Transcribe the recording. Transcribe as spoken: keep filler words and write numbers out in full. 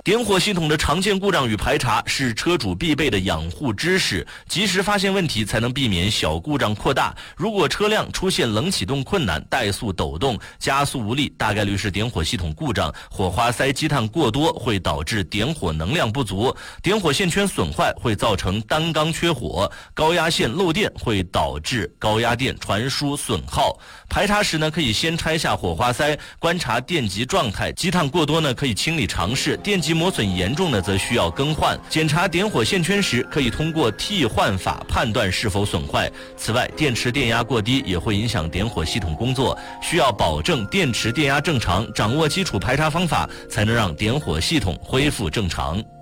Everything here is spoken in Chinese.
点火系统的常见故障与排查是车主必备的养护知识，及时发现问题才能避免小故障扩大。如果车辆出现冷启动困难、怠速抖动、加速无力，大概率是点火系统故障。火花塞积碳过多会导致点火能量不足，点火线圈损坏会造成单缸缺火，高压线漏电会导致高压电传输损耗。排查时呢，可以先拆下火花塞，观察电极状态，积碳过多呢可以清理尝试，电极磨损严重呢则需要更换。检查点火线圈时，可以通过替换法判断是否损坏。此外，电池电压过低也会影响点火系统工作，需要保证电池电压正常，掌握基础排查方法，才能让点火系统恢复正常。